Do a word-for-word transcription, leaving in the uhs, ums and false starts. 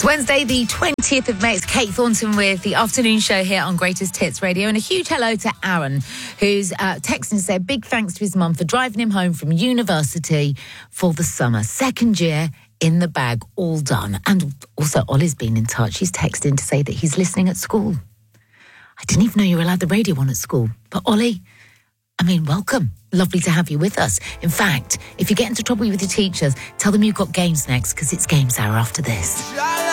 Wednesday, the twentieth of May. It's Kate Thornton with the afternoon show here on Greatest Hits Radio. And a huge hello to Aaron, who's uh, texting to say a big thanks to his mum for driving him home from university for the summer. Second year in the bag, all done. And also, Ollie's been in touch. He's texting to say that he's listening at school. I didn't even know you were allowed the radio on at school. But Ollie, I mean, welcome. Lovely to have you with us. In fact, if you get into trouble with your teachers, tell them you've got games next, because it's games hour after this.